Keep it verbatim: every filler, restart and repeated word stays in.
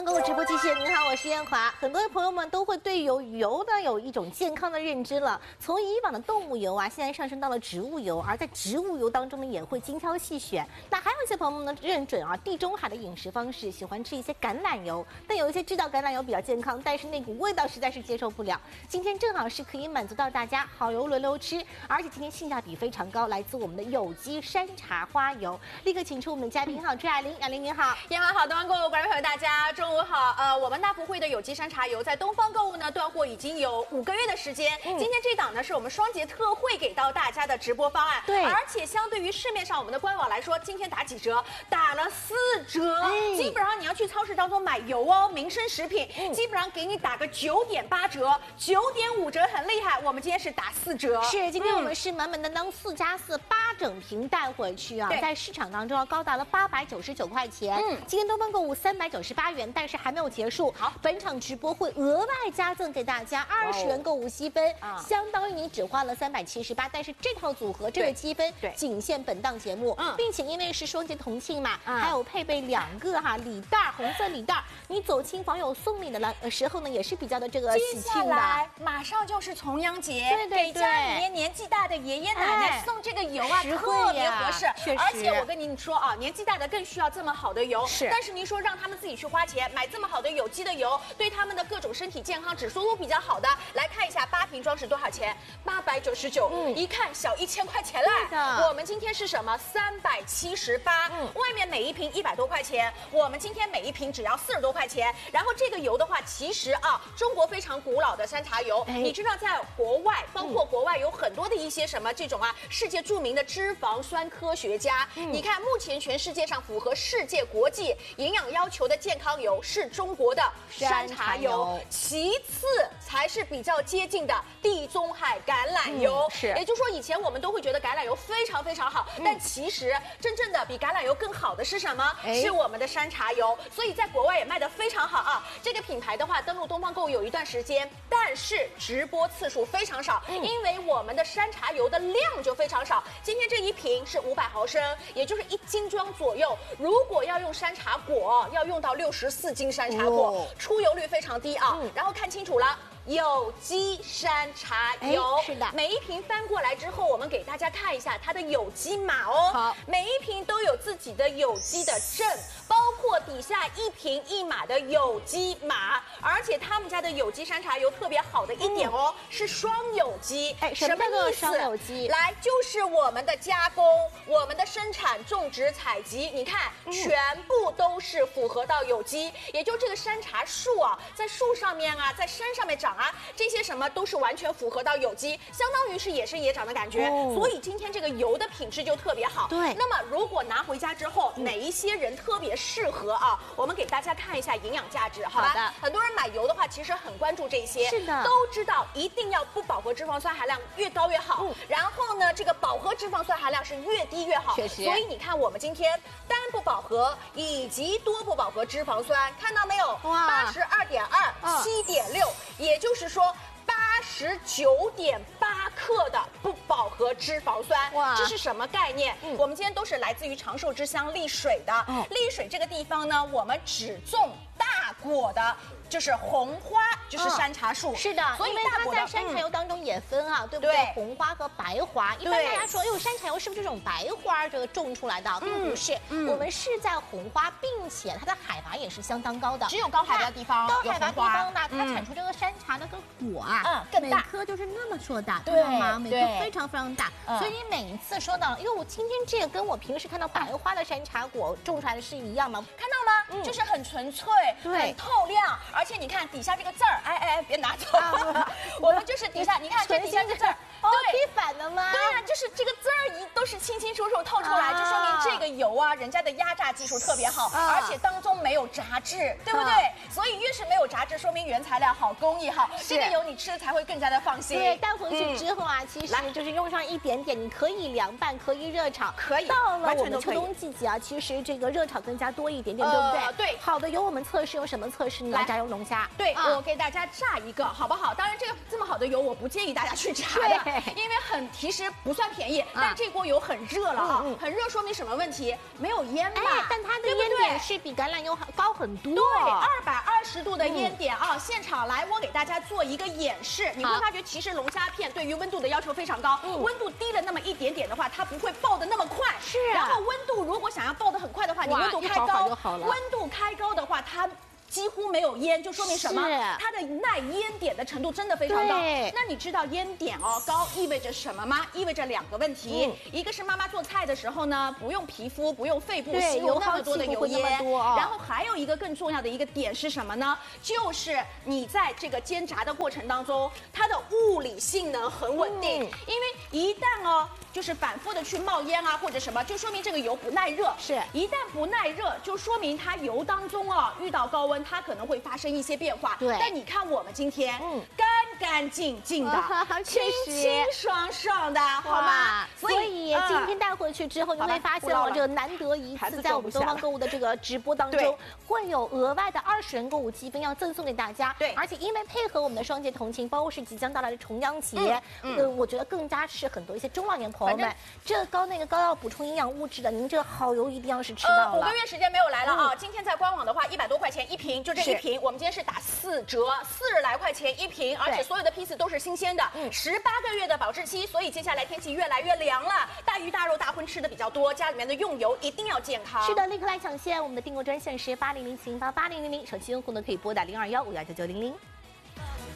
购物直播继续，您好，我是燕华。很多的朋友们都会对油油呢有一种健康的认知了。从以往的动物油啊，现在上升到了植物油，而在植物油当中呢，也会精挑细选。那还有一些朋友们呢，认准啊地中海的饮食方式，喜欢吃一些橄榄油。但有一些知道橄榄油比较健康，但是那股味道实在是接受不了。今天正好是可以满足到大家好油轮流吃，而且今天性价比非常高，来自我们的有机山茶花油。立刻请出我们的嘉宾，好，朱亚玲，亚玲您好， 燕华好，东方购物观众朋友大家中午好。呃，我们大福汇的有机山茶油在东方购物呢断货已经有五个月的时间。嗯、今天这档呢是我们双节特惠给到大家的直播方案， 对， 而且相对于市面上我们的官网来说，今天打几折？打了四折。哎、基本上你要去超市当中买油哦，民生食品，嗯、基本上给你打个九点八折，九点五折很厉害。我们今天是打四折。 是，今天我们是满满当当四加四八整瓶带回去啊，在市场当中要高达了八百九十九块钱。嗯，今天东方购物三百九十八元，但是还没有结束。好，本场直播会额外加赠给大家二十元购物积分，哦、相当于你只花了三百七十八，但是这套组合这个积分仅限本档节目，嗯、并且因为是双节同庆嘛，嗯、还有配备两个哈礼袋，红色礼袋，你走亲访友送礼的来时候呢，也是比较的这个喜庆的。 接下来马上就是重阳节， 对对对， 给家里面年纪大的爷爷奶奶送这个油啊， 实惠特别合适。而且我跟您说啊，年纪大的更需要这么好的油。 是， 但是您说让他们自己去花钱买这么好的有机的油，对他们的各种身体健康指数都比较好的。来看一下八瓶装是多少钱？八百九十九，嗯，一看小一千块钱来。我们今天是什么？三百七十八，嗯，外面每一瓶一百多块钱，我们今天每一瓶只要四十多块钱。然后这个油的话，其实啊，中国非常古老的山茶油，哎、你知道在国外，包括国外有很多的一些什么这种啊，世界著名的脂肪酸科学家，嗯、你看目前全世界上符合世界国际营养要求的健康油是中国的山茶油，其次才是比较接近的地中海橄榄油。嗯、是，也就是说以前我们都会觉得橄榄油非常非常好，嗯、但其实真正的比橄榄油更好的是什么？哎、是我们的山茶油，所以在国外也卖得非常好啊。这个品牌的话，登录东方购物有一段时间，但是直播次数非常少，嗯、因为我们的山茶油的量就非常少。今天这一瓶是五百毫升，也就是一斤装左右。如果要用山茶果，要用到六十四斤山茶果，哦、出油率非常低啊。嗯、然后看清楚了。有机山茶油， 是的， 每一瓶翻过来之后，我们给大家看一下它的有机码哦。好，每一瓶都有自己的有机的证，包括底下一瓶一码的有机码，而且他们家的有机山茶油特别好的一点哦，嗯、是双有机。 哎，什么叫双有机？ 来，就是我们的加工、我们的生产、种植、采集，你看，嗯、全部都是符合到有机，也就这个山茶树啊，在树上面啊，在山上面长。啊，这些什么都是完全符合到有机，相当于是野生野长的感觉，哦、所以今天这个油的品质就特别好。 对， 那么如果拿回家之后，嗯、哪一些人特别适合啊？我们给大家看一下营养价值，好吧？好的。很多人买油的话，其实很关注这些， 是的， 都知道一定要不饱和脂肪酸含量越高越好。嗯、然后呢，这个饱和脂肪酸含量是越低越好。 确实。 所以你看，我们今天单不饱和以及多不饱和脂肪酸，看到没有？哇，八十二点二，七点六，也就。就是说，八十九点八克的不饱和脂肪酸，哇，这是什么概念？嗯、我们今天都是来自于长寿之乡丽水的。哦、丽水这个地方呢，我们只种大果的。就是红花，就是山茶树， 嗯、是的，所以它在山茶油当中也分啊，嗯、对不对？对，红花和白花。一般大家说，哎呦，山茶油是不是这种白花这个种出来的？并不是，嗯、我们是在红花，并且它的海拔也是相当高的。 只有高海拔地方， 高海拔地方呢，它产出这个山茶那个果啊，嗯，更大，每颗就是那么硕大，对吗？每颗非常非常大，嗯、所以你每一次说到，哟，今天这个跟我平时看到白花的山茶果种出来的是一样吗？ 看到吗？嗯、就是很纯粹，对，很透亮。而且你看底下这个字儿，哎哎，别拿走，啊、我们就是底下，你看这底下这字儿， 哦，可以反的吗？ 对呀、啊，就是这个字儿一都是清清楚楚透出来，啊、就说明这个油啊，人家的压榨技术特别好，啊、而且当中没有杂质，对不对？啊、所以越是没有杂质，说明原材料好，工艺好，这个油你吃的才会更加的放心。 对，带回去之后啊，嗯、其实就是用上一点点，你可以凉拌，可以热炒， 可以。 到了我们秋冬季节啊，其实这个热炒更加多一点点，呃、对不对？ 对。 好的油我们测试用什么测试呢？来， 龙虾。 对， 啊、 我给大家炸一个，好不好？当然，这个这么好的油，我不建议大家去炸的，因为很其实不算便宜，但这锅油很热了啊，嗯嗯、很热说明什么问题？没有烟嘛。 哎，但它的烟点是比橄榄油高很多。 对，二百二十度的烟点啊！嗯、现场来，我给大家做一个演示，你会发觉其实龙虾片对于温度的要求非常高，嗯、温度低了那么一点点的话，它不会爆的那么快。 是、啊。 然后温度如果想要爆的很快的话，你温度开高，温度开高的话，它几乎没有烟，就说明什么？它的耐烟点的程度真的非常高。那你知道烟点哦高意味着什么吗？意味着两个问题，嗯、一个是妈妈做菜的时候呢，不用皮肤，不用肺部吸入那么多的油烟， 哦、 然后还有一个更重要的一个点是什么呢？就是你在这个煎炸的过程当中，它的物理性能很稳定，嗯、因为一旦哦。就是反复的去冒烟啊，或者什么，就说明这个油不耐热。 是， 一旦不耐热，就说明它油当中啊遇到高温，它可能会发生一些变化。 对。 但你看我们今天，嗯，干干净净的，清清爽爽的，好吗？ 所以今天带回去之后，你会发现哦，这个难得一次在我们东方购物的这个直播当中，会有额外的二十元购物积分要赠送给大家。 对。 而且因为配合我们的双节同庆，包括是即将到来的重阳节，呃，我觉得更加是很多一些中老年朋友。朋友们，这高那个高要补充营养物质的，您这好油一定要是吃到了。 呃，五个月时间没有来了啊！嗯、今天在官网的话，一百多块钱一瓶，就这一瓶，我们今天是打四折，四十来块钱一瓶，而且所有的批次都是新鲜的，十八个月的保质期。所以接下来天气越来越凉了，大鱼大肉大荤吃的比较多，家里面的用油一定要健康。 是的，立刻来抢现，我们的订购专线是八零零七零八八零零零，手机用户呢可以拨打零二幺五幺九九零零。